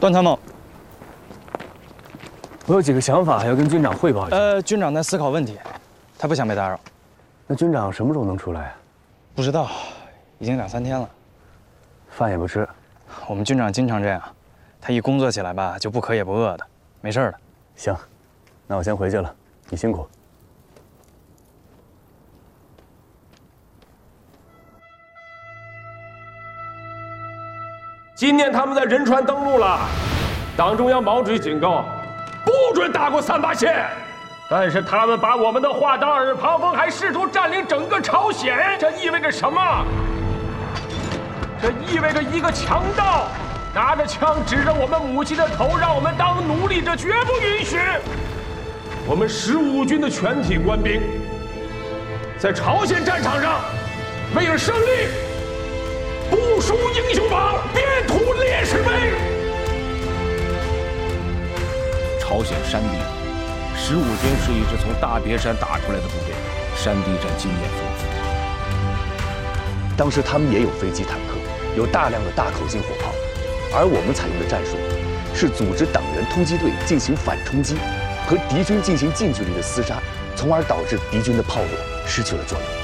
段参谋， 我有几个想法要跟军长汇报一下。 军长在思考问题，他不想被打扰。 那军长什么时候能出来啊？ 不知道，已经2、3天了。 饭也不吃。 我们军长经常这样，他一工作起来吧，就不渴也不饿的，没事的。 行，那我先回去了，你辛苦。 今年他们在仁川登陆了，党中央毛主席警告，不准打过3-8线。但是他们把我们的话当耳旁风，还试图占领整个朝鲜，这意味着什么？这意味着一个强盗拿着枪指着我们母亲的头，让我们当奴隶，这绝不允许。我们15军的全体官兵在朝鲜战场上，为了胜利，不输英雄榜，遍图烈士碑。 朝鲜山地，15军是一支从大别山打出来的部队，山地战经验丰富。 当时他们也有飞机、坦克，有大量的大口径火炮，而我们采用的战术是组织党员突击队进行反冲击，和敌军进行近距离的厮杀，从而导致敌军的炮火失去了作用。